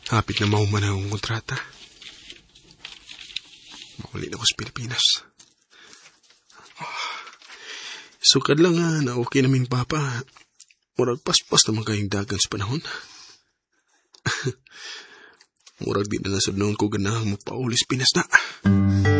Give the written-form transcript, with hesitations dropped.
Hapit na mahuman akong kontrata. Mauli na ko sa Pilipinas. Sukad lang na okay naming papa. Murag paspas naman kayong dagan sa panahon. Murag di na nasod noon ko ganahang magpauli sa Pinas na.